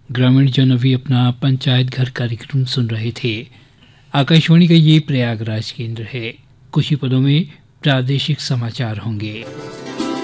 ग्रामीण जन अभी अपना पंचायत घर कार्यक्रम सुन रहे थे। आकाशवाणी का ये प्रयागराज केंद्र है। कुछ ही पदों में प्रादेशिक समाचार होंगे।